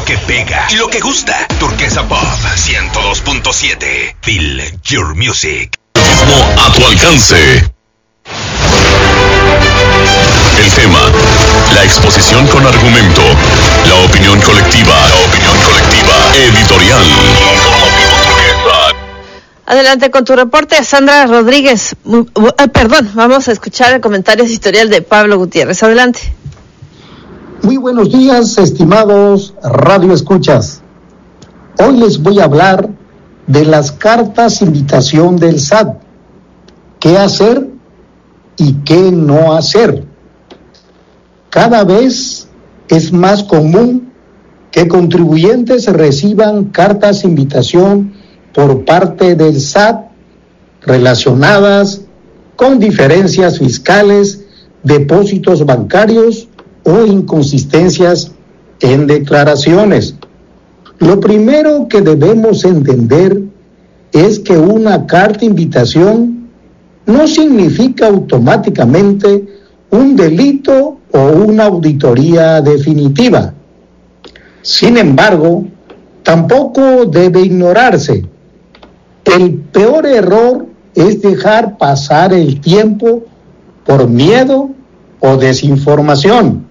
Lo que pega y lo que gusta. Turquesa Pop 102.7. Feel your music. A tu alcance. El tema, la exposición con argumento, la opinión colectiva, editorial. Adelante con tu reporte, Sandra Rodríguez. Vamos a escuchar el comentario editorial de Pablo Gutiérrez. Adelante. Muy buenos días, estimados radioescuchas. Hoy les voy a hablar de las cartas invitación del SAT. ¿Qué hacer y qué no hacer? Cada vez es más común que contribuyentes reciban cartas invitación por parte del SAT relacionadas con diferencias fiscales, depósitos bancarios o inconsistencias en declaraciones. Lo primero que debemos entender es que una carta invitación no significa automáticamente un delito o una auditoría definitiva. Sin embargo, tampoco debe ignorarse. El peor error es dejar pasar el tiempo por miedo o desinformación.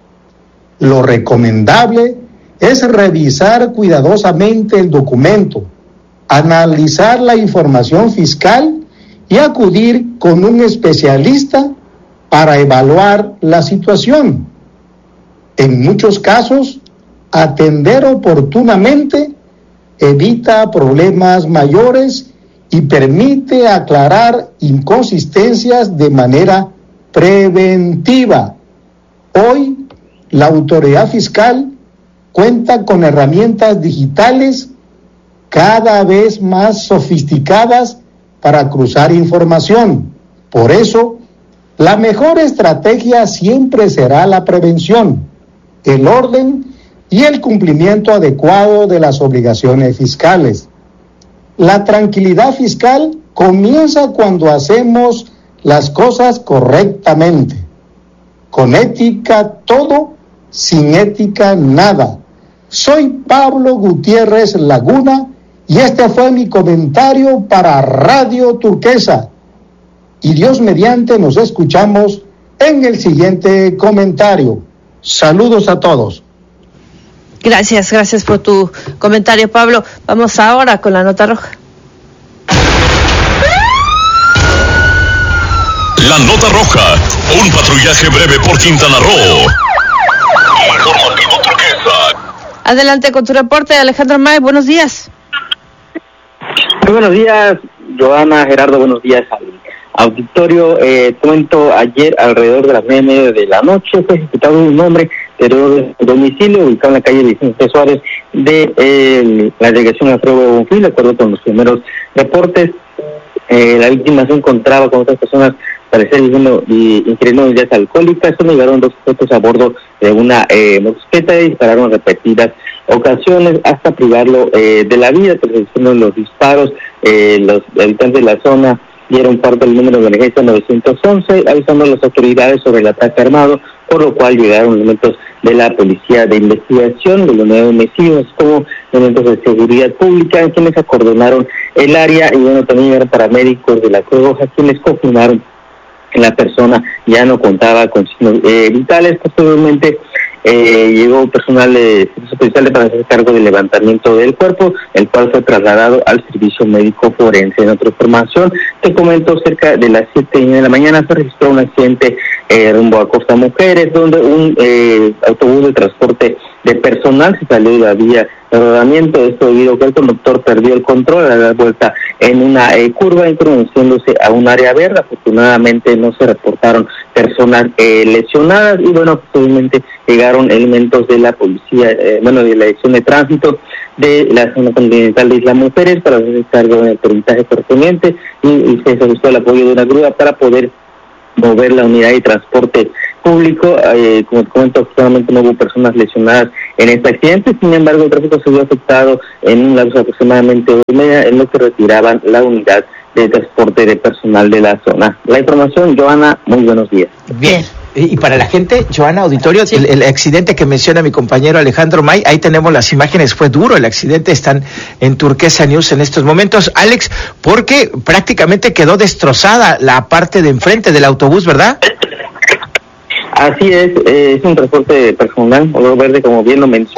Lo recomendable es revisar cuidadosamente el documento, analizar la información fiscal y acudir con un especialista para evaluar la situación. En muchos casos, atender oportunamente evita problemas mayores y permite aclarar inconsistencias de manera preventiva. Hoy, la autoridad fiscal cuenta con herramientas digitales cada vez más sofisticadas para cruzar información. Por eso, la mejor estrategia siempre será la prevención, el orden y el cumplimiento adecuado de las obligaciones fiscales. La tranquilidad fiscal comienza cuando hacemos las cosas correctamente. Con ética todo, sin ética nada. Soy Pablo Gutiérrez Laguna y este fue mi comentario para Radio Turquesa. Y Dios mediante nos escuchamos en el siguiente comentario. Saludos a todos. Gracias por tu comentario, Pablo. Vamos ahora con la nota roja. La nota roja, un patrullaje breve por Quintana Roo. Informativo Turquesa. Adelante con tu reporte, Alejandro May, buenos días. Muy buenos días, Joana, Gerardo, buenos días al auditorio. Cuento ayer alrededor de las 9:30 de la noche fue ejecutado un hombre de domicilio ubicado en la calle Vicente Suárez de la delegación Alfredo Bonfil. De acuerdo con los primeros reportes, la víctima se encontraba con otras personas, parecer ingiriendo bebidas alcohólicas. Esto llegaron dos sujetos a bordo de una motocicleta y dispararon repetidas ocasiones hasta privarlo de la vida. Tras los disparos, los habitantes de la zona dieron parte del número de emergencia 911, avisando a las autoridades sobre el ataque armado, por lo cual llegaron elementos de la Policía de Investigación, de los nuevos homicidios, como elementos de seguridad pública, quienes acordonaron el área, y bueno, también llegaron paramédicos de la Cruz Roja, quienes confirmaron que la persona ya no contaba con signos vitales. Posteriormente llegó personal de servicio policial para hacer cargo del levantamiento del cuerpo, el cual fue trasladado al servicio médico forense. En otra información, te comento, cerca de las 7:30 de la mañana se registró un accidente rumbo a Costa Mujeres, donde un autobús de transporte de personal se salió de la vía de rodamiento. Esto debido a que el conductor perdió el control al dar vuelta en una curva, introduciéndose a un área verde. Afortunadamente no se reportaron personas lesionadas, y bueno, posteriormente llegaron elementos de la policía, de la dirección de tránsito de la zona continental de Isla Mujeres para hacer cargo del peritaje correspondiente, y se solicitó el apoyo de una grúa para poder mover la unidad de transporte público. Como te comento, afortunadamente no hubo personas lesionadas en este accidente. Sin embargo, el tráfico se vio afectado en un lapso de aproximadamente 1:30, en lo que retiraban la unidad de transporte de personal de la zona. La información, Joana, muy buenos días. Bien, Y para la gente, Joana, auditorio, sí. el accidente que menciona mi compañero Alejandro May, ahí tenemos las imágenes, fue duro el accidente, están en Turquesa News en estos momentos, Alex, porque prácticamente quedó destrozada la parte de enfrente del autobús, ¿verdad? Así es un transporte personal, color verde, como bien lo mencionó.